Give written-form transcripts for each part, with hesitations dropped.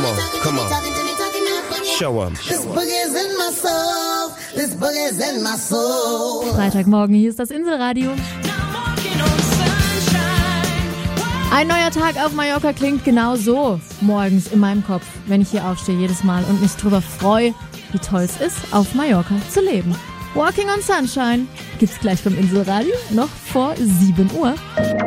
Come on, come on. Show 'em. This boogie's in my soul. This boogie's in my soul. Freitagmorgen, hier ist das Inselradio. Ein neuer Tag auf Mallorca klingt genau so morgens in meinem Kopf, wenn ich hier aufstehe jedes Mal und mich drüber freue, wie toll es ist, auf Mallorca zu leben. Walking on Sunshine gibt's gleich beim Inselradio, noch vor 7 Uhr.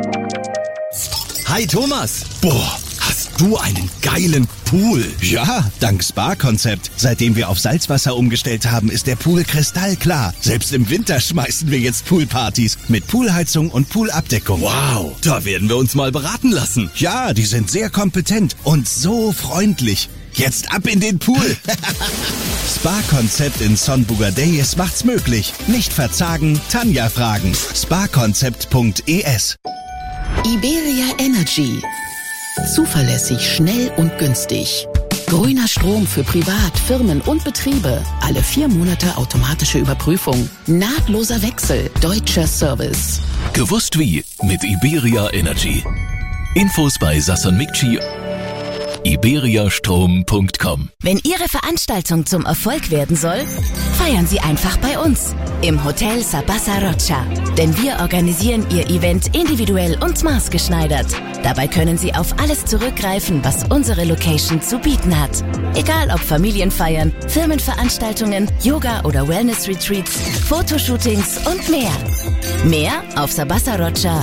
Hi Thomas! Boah, hast du einen geilen Pool? Ja, dank Spa-Konzept. Seitdem wir auf Salzwasser umgestellt haben, ist der Pool kristallklar. Selbst im Winter schmeißen wir jetzt Poolpartys mit Poolheizung und Poolabdeckung. Wow, da werden wir uns mal beraten lassen. Ja, die sind sehr kompetent und so freundlich. Jetzt ab in den Pool. Spa-Konzept in Son Bugadeyes macht's möglich. Nicht verzagen, Tanja fragen. Sparkonzept.es. Iberia Energy. Zuverlässig, schnell und günstig. Grüner Strom für Privat, Firmen und Betriebe. Alle 4 Monate automatische Überprüfung. Nahtloser Wechsel. Deutscher Service. Gewusst wie mit Iberia Energy. Infos bei Sasson Mikci. iberiastrom.com. Wenn Ihre Veranstaltung zum Erfolg werden soll, feiern Sie einfach bei uns im Hotel Sabasa Rocha. Denn wir organisieren Ihr Event individuell und maßgeschneidert. Dabei können Sie auf alles zurückgreifen, was unsere Location zu bieten hat. Egal ob Familienfeiern, Firmenveranstaltungen, Yoga- oder Wellness-Retreats, Fotoshootings und mehr. Mehr auf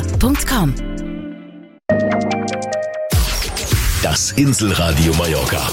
sabasarocha.com. Das Inselradio Mallorca.